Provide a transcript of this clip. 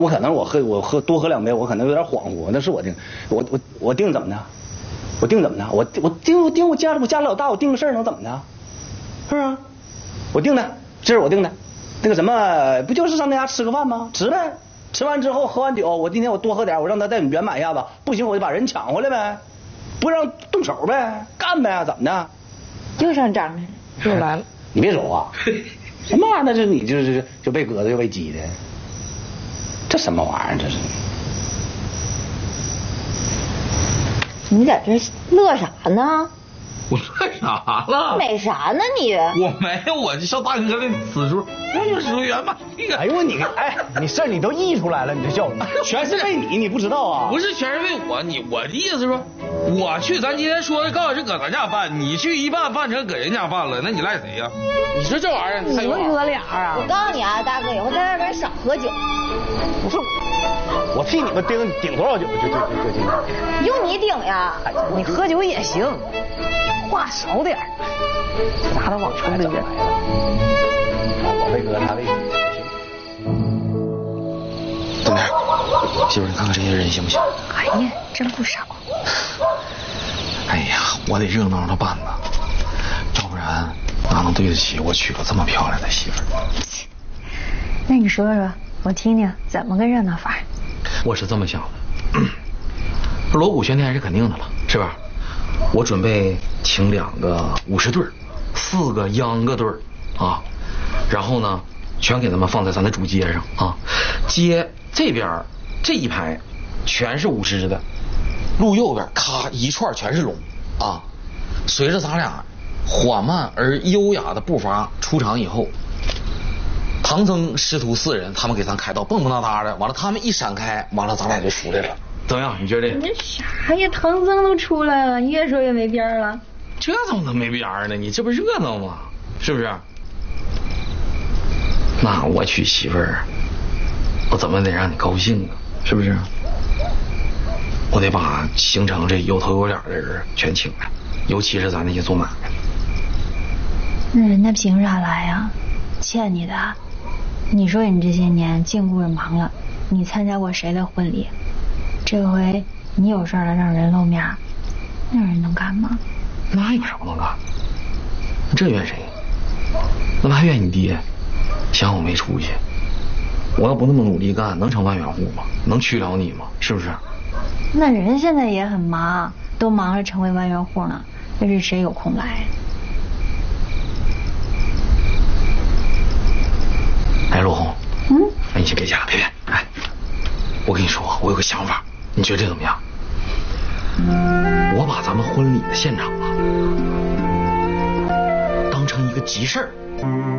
我可能我多喝2杯，我可能有点恍惚，那是我定，我定怎么的？我定怎么的？我定我家里老大，我定个事儿能怎么的？是不是？我定的，这是我定的。那个什么，不就是上他家吃个饭吗？吃呗。吃完之后喝完酒，我今天我多喝点，我让他再圆满一下子，不行我就把人抢回来呗，不让动手呗，干呗，怎么的？ 又上张了， 又来了。 你别说啊，什么玩意儿？那是你就被鸽子又被鸡的，这什么玩意儿？这是？ 你在这乐啥呢？ 我乐啥了？ 美啥呢你？ 我没有，我就笑大哥的此处，我就是圆满。 哎呦你事儿你都溢出来了，你这笑什么？全是为你不知道啊？ 不是全是为我，我的意思说，我去，咱今天说的告诉是搁咱家办，你去一办办成搁人家办了，那你赖谁呀？你说这玩意儿， 你们哥俩啊！我告诉你啊，大哥，以后在外边少喝酒。 不是，我替你们顶多少酒就用你顶呀？ 你喝酒也行，话少点，拿他往城里边。 我为哥，他为你。 东边，媳妇，你看看这些人行不行？ 哎呀，真不少。 哎呀，我得热闹的办呐，要不然哪能对得起我娶个这么漂亮的媳妇？ 那你说说，我听听怎么个热闹法？ 我是这么想的，锣鼓喧天是肯定的了，是吧？我准备请2个50对，4个秧歌队啊，然后呢，全给他们放在咱的主街上啊，街这边这一排全是舞狮的，路右边咔一串全是龙啊，随着咱俩缓慢而优雅的步伐出场以后，唐僧师徒4人他们给咱开道，蹦蹦哒哒的，完了他们一闪开，完了咱俩就出来了。怎么样？你觉得？ 你啥呀？唐僧都出来了，越说越没边了。 这怎么能没边呢？你这不热闹吗？是不是？那我娶媳妇儿，我怎么得让你高兴啊？是不是？我得把京城这有头有脸的人全请来，尤其是咱那些做买卖的。 那人家凭啥来呀？欠你的。你说你这些年净顾着忙了，你参加过谁的婚礼？这回你有事了让人露面，那人能干吗？ 那有啥不能干？这怨谁？那不还怨你爹？嫌我没出息。我要不那么努力干，能成万元户吗？能娶了你吗？是不是？ 那人现在也很忙，都忙着成为万元户呢，这是谁有空来？ 哎，陆红，哎，你先别夹，别，哎，我跟你说，我有个想法，你觉得这怎么样？我把咱们婚礼的现场啊，当成一个集市儿。